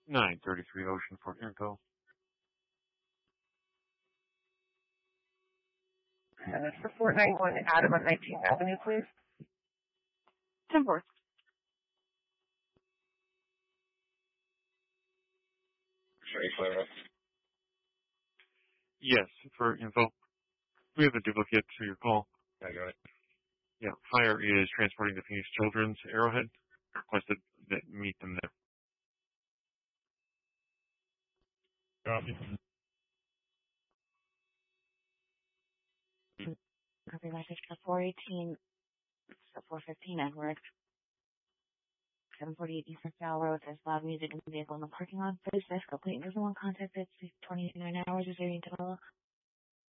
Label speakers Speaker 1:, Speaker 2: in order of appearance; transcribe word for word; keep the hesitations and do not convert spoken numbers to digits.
Speaker 1: nine thirty-three Oceanport Info.
Speaker 2: And it's for four ninety-one Adam on nineteenth Avenue, please.
Speaker 3: ten four.
Speaker 4: Sorry, Clara.
Speaker 1: Yes, for info. We have a duplicate to your call.
Speaker 4: I got it.
Speaker 1: Yeah, Fire is transporting the Phoenix Children's Arrowhead. Requested that meet them there.
Speaker 4: Copy.
Speaker 3: Copy message for four eighteen, so four fifteen Edward. seven forty-eight Eastern Style Road. There's loud music in the vehicle in the parking lot. Please desk complete. There's no one contacted. twenty-nine hours is waiting to follow.